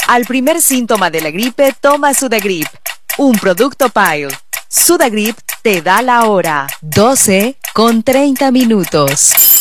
Al primer síntoma de la gripe, toma Sudagrip, un producto Pile. Sudagrip te da la hora. 12:30.